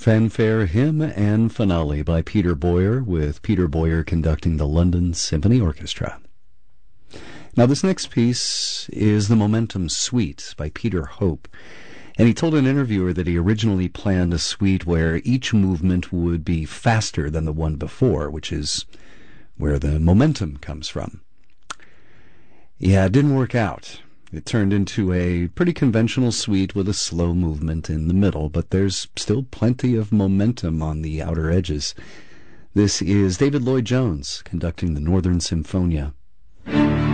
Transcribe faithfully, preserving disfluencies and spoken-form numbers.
Fanfare Hymn and Finale by Peter Boyer, with Peter Boyer conducting the London Symphony Orchestra. Now, this next piece is the Momentum Suite by Peter Hope, and he told an interviewer that he originally planned a suite where each movement would be faster than the one before, which is where the momentum comes from. Yeah, it didn't work out. It turned into a pretty conventional suite with a slow movement in the middle, but there's still plenty of momentum on the outer edges. This is David Lloyd Jones conducting the Northern Symphonia.